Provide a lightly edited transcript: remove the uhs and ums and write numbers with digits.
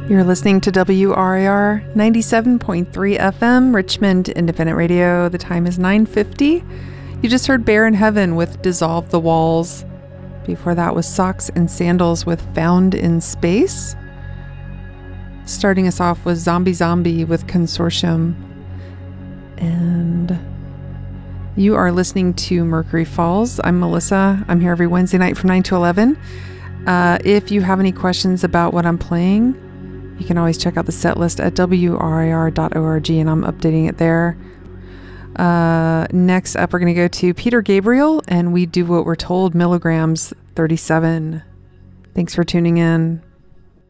You're listening to WRIR 97.3 FM, Richmond Independent Radio. The time is 9:50. You just heard Bear in Heaven with Dissolve the Walls. Before that was Socks and Sandals with Found in Space. Starting us off was Zombie Zombie with Consortium. And you are listening to Mercury Falls. I'm Melissa. I'm here every Wednesday night from 9 to 11. If you have any questions about what I'm playing, you can always check out the set list at WRIR.org, and I'm updating it there. Next up, we're going to go to Peter Gabriel, and We Do What We're Told, Milligrams 37. Thanks for tuning in.